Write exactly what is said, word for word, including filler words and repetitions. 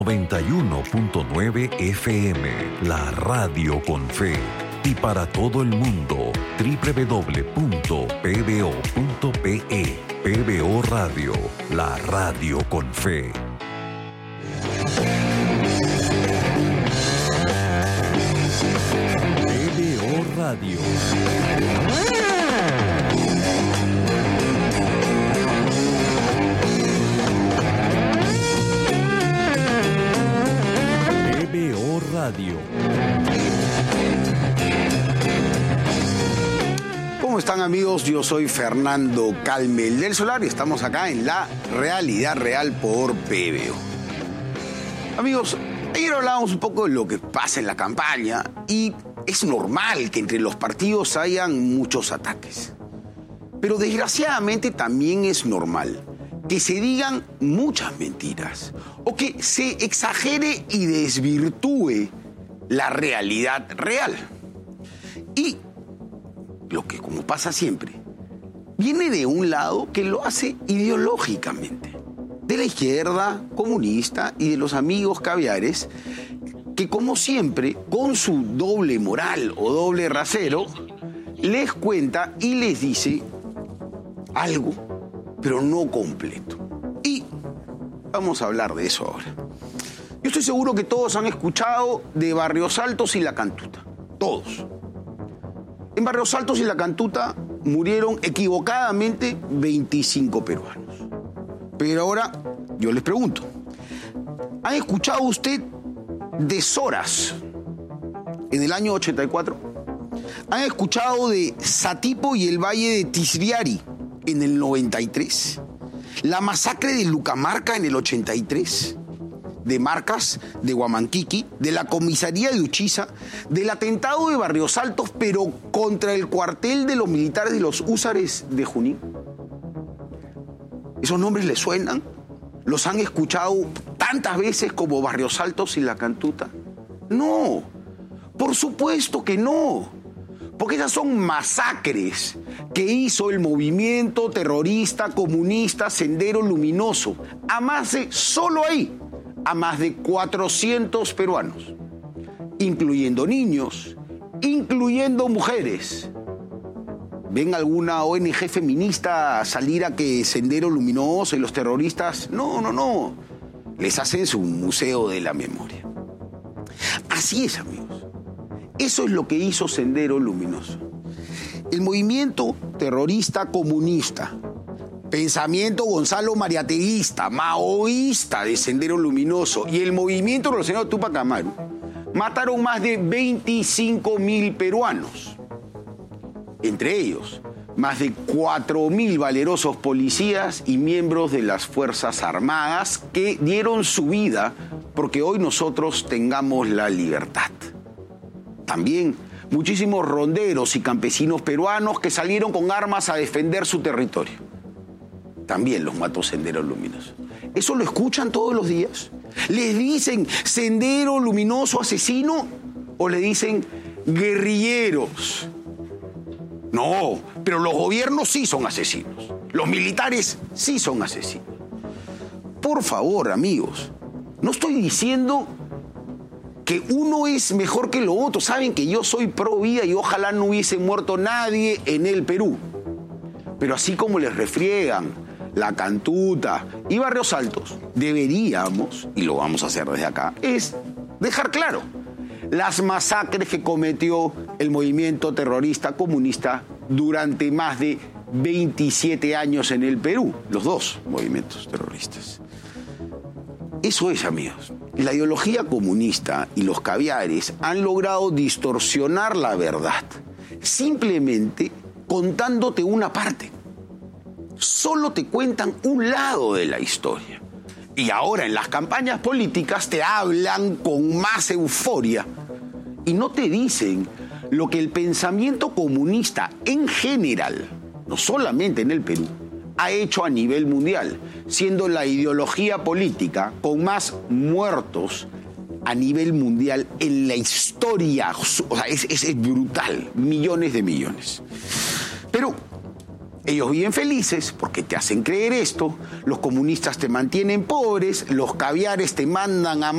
noventa y uno punto nueve F M, la radio con fe. Y para todo el mundo, doble u doble u doble u punto p b o punto p e. P B O Radio, la radio con fe. P B O Radio. P B O Radio. ¿Cómo están, amigos? Yo soy Fernando Calmel del Solar y estamos acá en La Realidad Real por P B O. Amigos, ayer hablábamos un poco de lo que pasa en la campaña y es normal que entre los partidos hayan muchos ataques. Pero desgraciadamente también es normal que se digan muchas mentiras o que se exagere y desvirtúe la realidad real. Y lo que, como pasa siempre, viene de un lado que lo hace ideológicamente, de la izquierda comunista y de los amigos caviares, que como siempre, con su doble moral o doble rasero, les cuenta y les dice algo, pero no completo. Y vamos a hablar de eso ahora. Yo estoy seguro que todos han escuchado de Barrios Altos y La Cantuta. Todos. En Barrios Altos y La Cantuta murieron equivocadamente veinticinco peruanos. Pero ahora yo les pregunto, ¿han escuchado usted de Soras en el año ochenta y cuatro? ¿Han escuchado de Satipo y el Valle de Tisriari en el noventa y tres? ¿La masacre de Lucamarca en el ochenta y tres? ¿De Marcas, de Huamanquiqui, de la comisaría de Uchiza, del atentado de Barrios Altos, pero contra el cuartel de los militares de los húsares de Junín? ¿Esos nombres les suenan? ¿Los han escuchado tantas veces como Barrios Altos y La Cantuta? No, por supuesto que no, porque esas son masacres que hizo el movimiento terrorista comunista Sendero Luminoso, a más de, solo ahí, a más de cuatrocientos peruanos, incluyendo niños, incluyendo mujeres. ¿Ven alguna O N G feminista salir a que Sendero Luminoso y los terroristas? No, no, no. Les hacen su museo de la memoria. Así es, amigos. Eso es lo que hizo Sendero Luminoso. El movimiento terrorista comunista, pensamiento Gonzalo Mariateguista, maoísta de Sendero Luminoso y el movimiento revolucionario Túpac Amaru mataron más de veinticinco mil peruanos. Entre ellos, más de cuatro mil valerosos policías y miembros de las Fuerzas Armadas que dieron su vida porque hoy nosotros tengamos la libertad. También muchísimos ronderos y campesinos peruanos que salieron con armas a defender su territorio. También los mató Sendero Luminoso. ¿Eso lo escuchan todos los días? ¿Les dicen Sendero Luminoso asesino o le dicen guerrilleros? No, pero los gobiernos sí son asesinos. Los militares sí son asesinos. Por favor, amigos, no estoy diciendo que uno es mejor que lo otro. Saben que yo soy pro vida y ojalá no hubiese muerto nadie en el Perú. Pero así como les refriegan La Cantuta y Barrios Altos, deberíamos, y lo vamos a hacer desde acá, es dejar claro las masacres que cometió el movimiento terrorista comunista durante más de veintisiete años en el Perú, los dos movimientos terroristas. Eso es, amigos. La ideología comunista y los caviares han logrado distorsionar la verdad, simplemente contándote una parte. Solo te cuentan un lado de la historia. Y ahora en las campañas políticas te hablan con más euforia y no te dicen lo que el pensamiento comunista en general, no solamente en el Perú, ha hecho a nivel mundial, siendo la ideología política con más muertos a nivel mundial en la historia. O sea, es, es, es brutal, millones de millones. Pero ellos viven felices porque te hacen creer esto, los comunistas te mantienen pobres, los caviares te mandan a